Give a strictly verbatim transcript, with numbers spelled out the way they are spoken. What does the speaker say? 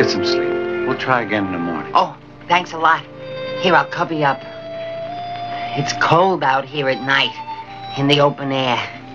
Get some sleep. We'll try again in the morning. Oh, thanks a lot. Here, I'll cover you up. It's cold out here at night, in the open air.